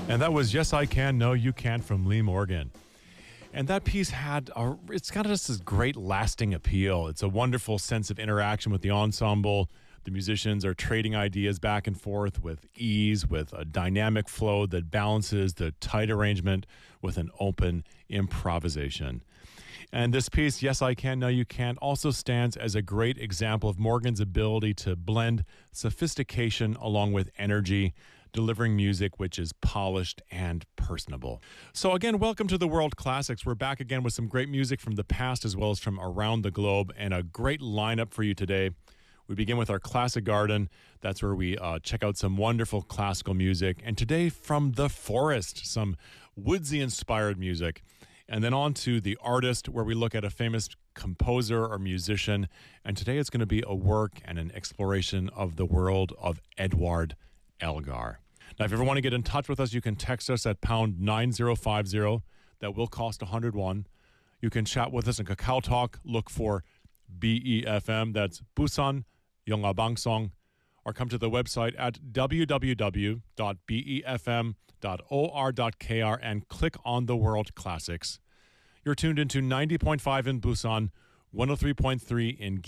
And that was Yes I Can, No You Can't from Lee Morgan. And that piece it's got just this great lasting appeal. It's a wonderful sense of interaction with the ensemble. The musicians are trading ideas back and forth with ease, with a dynamic flow that balances the tight arrangement with an open improvisation. And this piece, Yes I Can, No You Can't, also stands as a great example of Morgan's ability to blend sophistication along with energy, delivering music which is polished and personable. So again, welcome to the World Classics. We're back again with some great music from the past as well as from around the globe, and a great lineup for you today. We begin with our Classic Garden. That's where we check out some wonderful classical music. And today from the forest, some woodsy-inspired music. And then on to The Artist, where we look at a famous composer or musician. And today it's going to be a work and an exploration of the world of Edward Elgar. Now, if you ever want to get in touch with us, you can text us at pound 9050. That will cost 101. You can chat with us in Kakao Talk. Look for BEFM. That's Busan Yongabangsong. Or come to the website at www.befm.or.kr and click on the World Classics. You're tuned into 90.5 in Busan, 103.3 in